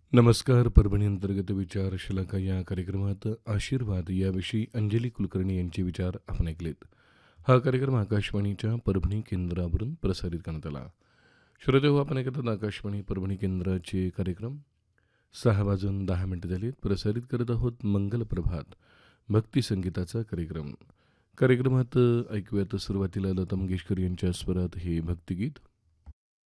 नमस्कार. परभणी अंतर्गत विचार शलाका या कार्यक्रमात आशीर्वाद याविषयी अंजली कुलकर्णी यांचे विचार आपण ऐकलेत. हा कार्यक्रम आकाशवाणीच्या परभणी केंद्रावरून प्रसारित करण्यात आला. श्रोते हो, आपण ऐकतात आकाशवाणी परभणी केंद्राचे कार्यक्रम. 6:10 झालेत. प्रसारित करत आहोत मंगल प्रभात भक्ती संगीताचा कार्यक्रम. कार्यक्रमात ऐकूयात सुरुवातीला लता मंगेशकर यांच्या स्वरात हे भक्तिगीत.